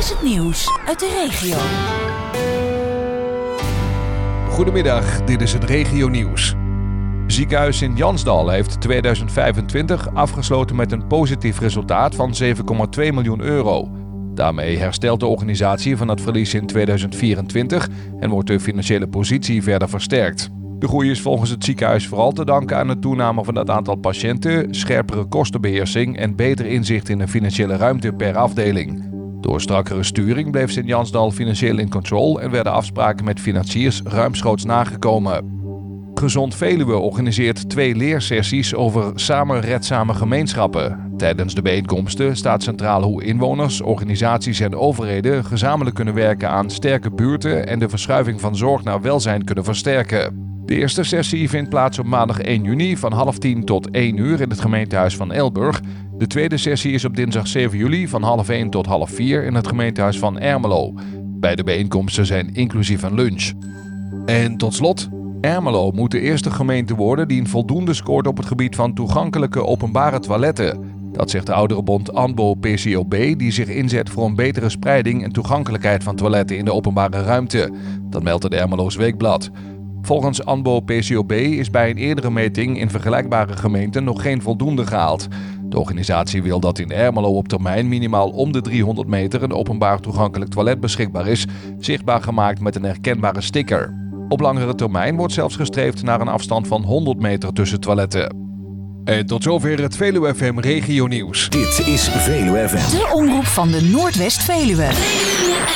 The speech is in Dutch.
is het nieuws uit de regio. Goedemiddag, dit is het regionieuws. Ziekenhuis Sint-Jansdal heeft 2025 afgesloten met een positief resultaat van €7,2 miljoen. Daarmee herstelt de organisatie van het verlies in 2024 en wordt de financiële positie verder versterkt. De groei is volgens het ziekenhuis vooral te danken aan de toename van het aantal patiënten, scherpere kostenbeheersing en beter inzicht in de financiële ruimte per afdeling. Door strakkere sturing bleef Sint-Jansdal financieel in control en werden afspraken met financiers ruimschoots nagekomen. Gezond Veluwe organiseert 2 leersessies over samenredzame gemeenschappen. Tijdens de bijeenkomsten staat centraal hoe inwoners, organisaties en overheden gezamenlijk kunnen werken aan sterke buurten en de verschuiving van zorg naar welzijn kunnen versterken. De eerste sessie vindt plaats op maandag 1 juni van 12:30 tot 1 uur in het gemeentehuis van Elburg. De tweede sessie is op dinsdag 7 juli van 12:30 tot 15:30 in het gemeentehuis van Ermelo. Beide bijeenkomsten zijn inclusief een lunch. En tot slot, Ermelo moet de eerste gemeente worden die een voldoende scoort op het gebied van toegankelijke openbare toiletten. Dat zegt de ouderenbond ANBO-PCOB, die zich inzet voor een betere spreiding en toegankelijkheid van toiletten in de openbare ruimte. Dat meldt het Ermeloos Weekblad. Volgens ANBO-PCOB is bij een eerdere meting in vergelijkbare gemeenten nog geen voldoende gehaald. De organisatie wil dat in Ermelo op termijn minimaal om de 300 meter een openbaar toegankelijk toilet beschikbaar is, zichtbaar gemaakt met een herkenbare sticker. Op langere termijn wordt zelfs gestreefd naar een afstand van 100 meter tussen toiletten. En tot zover het Veluwe FM Regionieuws. Dit is Veluwe FM. De omroep van de Noordwest-Veluwe.